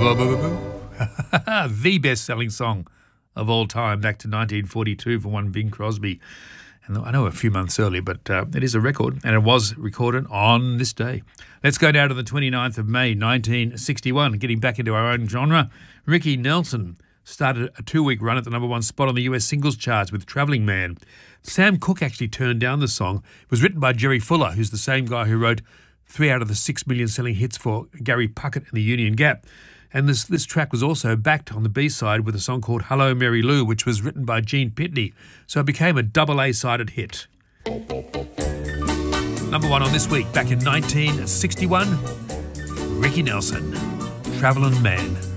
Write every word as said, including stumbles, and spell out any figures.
The best-selling song of all time, back to nineteen forty-two for one Bing Crosby. And I know a few months earlier, but uh, it is a record, and it was recorded on this day. Let's go down to the twenty-ninth of May, nineteen sixty-one. Getting back into our own genre, Ricky Nelson started a two-week run at the number one spot on the U S singles charts with Travelling Man. Sam Cooke actually turned down the song. It was written by Jerry Fuller, who's the same guy who wrote three out of the six million selling hits for Gary Puckett and the Union Gap. And this this track was also backed on the B-side with a song called Hello Mary Lou, which was written by Gene Pitney. So it became a double A-sided hit. Number one on this week, back in nineteen sixty-one, Ricky Nelson, Travelling Man.